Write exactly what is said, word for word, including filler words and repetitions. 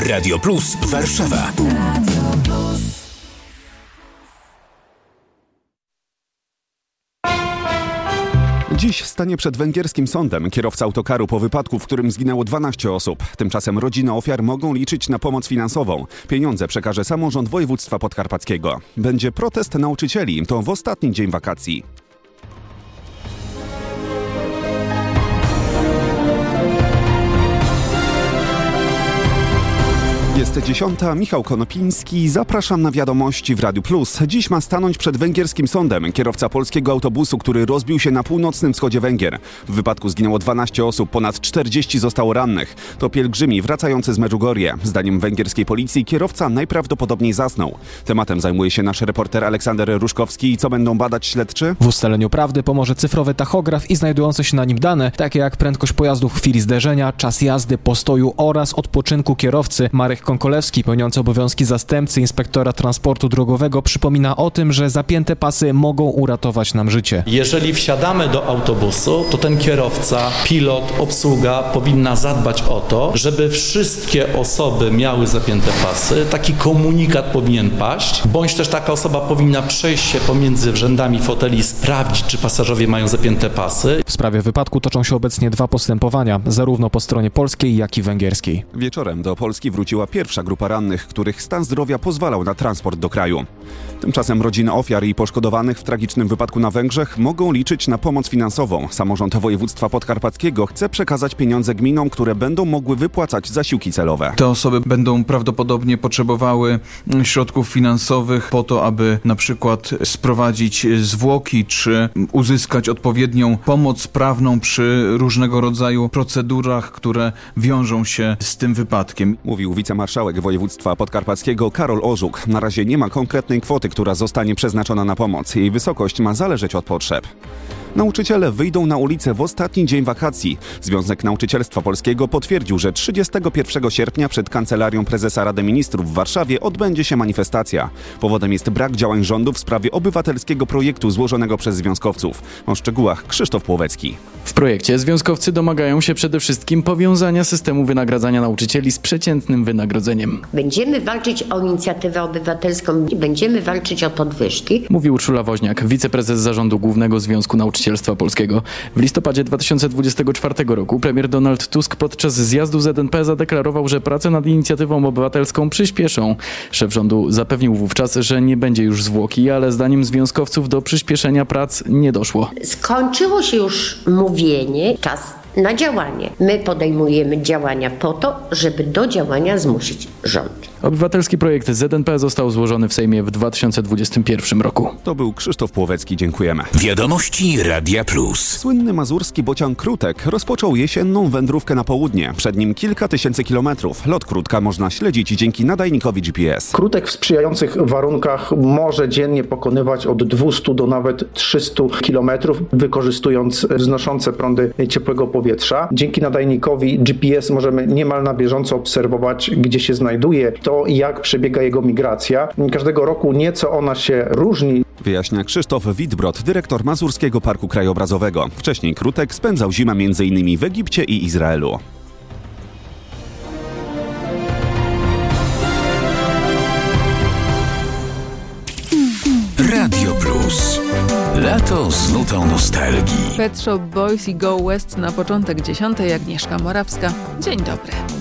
Radio Plus Warszawa. Dziś stanie przed węgierskim sądem kierowca autokaru po wypadku, w którym zginęło dwanaście osób. Tymczasem rodziny ofiar mogą liczyć na pomoc finansową. Pieniądze przekaże samorząd województwa podkarpackiego. Będzie protest nauczycieli. To w ostatni dzień wakacji. Jest dziesiąta, Michał Konopiński, zapraszam na wiadomości w Radiu Plus. Dziś ma stanąć przed węgierskim sądem kierowca polskiego autobusu, który rozbił się na północnym wschodzie Węgier. W wypadku zginęło dwanaście osób, ponad czterdzieści zostało rannych. To pielgrzymi wracający z Medjugorje. Zdaniem węgierskiej policji kierowca najprawdopodobniej zasnął. Tematem zajmuje się nasz reporter Aleksander Ruszkowski. Co będą badać śledczy? W ustaleniu prawdy pomoże cyfrowy tachograf i znajdujące się na nim dane, takie jak prędkość pojazdu w chwili zderzenia, czas jazdy, postoju oraz odpoczynku kierowcy. Marek Konkolewski, pełniący obowiązki zastępcy inspektora transportu drogowego, przypomina o tym, że zapięte pasy mogą uratować nam życie. Jeżeli wsiadamy do autobusu, to ten kierowca, pilot, obsługa powinna zadbać o to, żeby wszystkie osoby miały zapięte pasy. Taki komunikat powinien paść, bądź też taka osoba powinna przejść się pomiędzy rzędami foteli i sprawdzić, czy pasażerowie mają zapięte pasy. W sprawie wypadku toczą się obecnie dwa postępowania, zarówno po stronie polskiej, jak i węgierskiej. Wieczorem do Polski wróciła pierwsza grupa rannych, których stan zdrowia pozwalał na transport do kraju. Tymczasem rodziny ofiar i poszkodowanych w tragicznym wypadku na Węgrzech mogą liczyć na pomoc finansową. Samorząd województwa podkarpackiego chce przekazać pieniądze gminom, które będą mogły wypłacać zasiłki celowe. Te osoby będą prawdopodobnie potrzebowały środków finansowych po to, aby na przykład sprowadzić zwłoki, czy uzyskać odpowiednią pomoc prawną przy różnego rodzaju procedurach, które wiążą się z tym wypadkiem. Mówił wicemarszałek województwa podkarpackiego Karol Orzuk. Na razie nie ma konkretnej kwoty, która zostanie przeznaczona na pomoc. Jej wysokość ma zależeć od potrzeb. Nauczyciele wyjdą na ulicę w ostatni dzień wakacji. Związek Nauczycielstwa Polskiego potwierdził, że trzydziestego pierwszego sierpnia przed Kancelarią Prezesa Rady Ministrów w Warszawie odbędzie się manifestacja. Powodem jest brak działań rządu w sprawie obywatelskiego projektu złożonego przez związkowców. O szczegółach Krzysztof Płowecki. W projekcie związkowcy domagają się przede wszystkim powiązania systemu wynagradzania nauczycieli z przeciętnym wynagrodzeniem. Będziemy walczyć o inicjatywę obywatelską i będziemy walczyć o podwyżki. Mówi Urszula Woźniak, wiceprezes Zarządu Głównego Związku Nauczycielstwa Polskiego. W listopadzie dwa tysiące dwudziestego czwartego roku premier Donald Tusk podczas zjazdu Z N P zadeklarował, że prace nad inicjatywą obywatelską przyspieszą. Szef rządu zapewnił wówczas, że nie będzie już zwłoki, ale zdaniem związkowców do przyspieszenia prac nie doszło. Skończyło się już mówienie, czas na działanie. My podejmujemy działania po to, żeby do działania zmusić rząd. Obywatelski projekt Z N P został złożony w Sejmie w dwa tysiące dwudziestym pierwszym roku. To był Krzysztof Płowecki, dziękujemy. Wiadomości Radia Plus. Słynny mazurski bocian Krutek rozpoczął jesienną wędrówkę na południe. Przed nim kilka tysięcy kilometrów. Lot Krutka można śledzić dzięki nadajnikowi G P S. Krutek w sprzyjających warunkach może dziennie pokonywać od dwieście do nawet trzysta kilometrów, wykorzystując wznoszące prądy ciepłego powietrza. Dzięki nadajnikowi G P S możemy niemal na bieżąco obserwować, gdzie się znajduje, to jak przebiega jego migracja. Każdego roku nieco ona się różni. Wyjaśnia Krzysztof Witbrod, dyrektor Mazurskiego Parku Krajobrazowego. Wcześniej Krutek spędzał zimę między innymi w Egipcie i Izraelu. Radio Plus. Lato z nutą nostalgii. Pet Shop Boys i Go West na początek dziesiątej. Agnieszka Morawska. Dzień dobry.